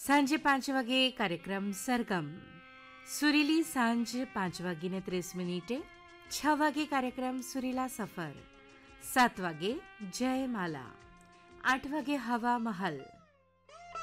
સાંજે 5 વાગે કાર્યક્રમ સરગમ. સુરીલી સાંજ 5:30 6 વાગે કાર્યક્રમ સુરીલા સફર. 7 વાગે જયમાલા. 8 વાગે હવા મહલ.